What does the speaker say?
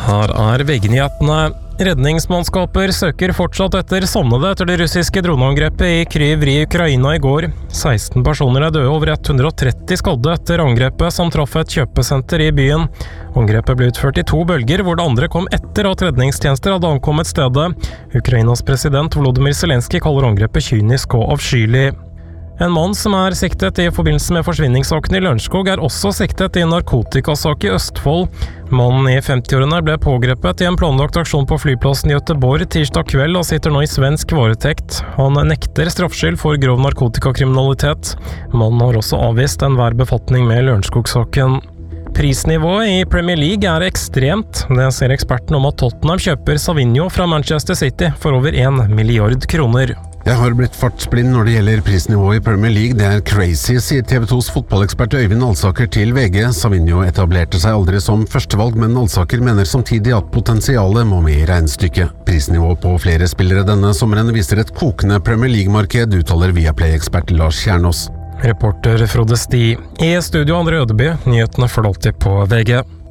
Her VG-nyhetene. Redningsmannskaper søker fortsatt etter savnede etter det russiske droneangrepet i Kryv i Ukraina i går. 16 personer døde, over 130 skadde etter angrepet som traff et kjøpesenter i byen. Angrepet ble utført i 2 bølger, hvor det andre kom etter at redningstjenester hadde ankommet stedet. Ukrainas president Volodymyr Zelenskyj kaller angrepet kynisk og avskyelig. En mann som siktet i forbindelse med forsvinningssaken i Lørenskog også siktet i en narkotikasak i Østfold. Mannen i 50-årene ble pågrepet i en planlagt aksjon på flyplassen i Göteborg tirsdag kveld og sitter nå i svensk varetekt. Han nekter straffskyld for grov narkotikakriminalitet. Mannen har også avvist enhver befatning med Lørenskog-saken. Prisnivået i Premier League ekstremt. Det ser eksperten om at Tottenham kjøper Savinho fra Manchester City for over 1 milliard kroner. Jeg har blitt fartsblind når det gjelder prisnivået i Premier League. Det crazy, sier TV 2s fotballekspert Øyvind Alsaker til VG. Savinho etablerte seg aldri som førstevalg, men Alsaker mener samtidig at potensialet må med i regnestykket. Prisnivået på flere spillere denne sommeren viser et kokende Premier League-marked, uttaler Viaplay-ekspert Lars Kjernås. Reporter Frode Sti. I studio Andre Ødeby, nyhetene får alltid på VG.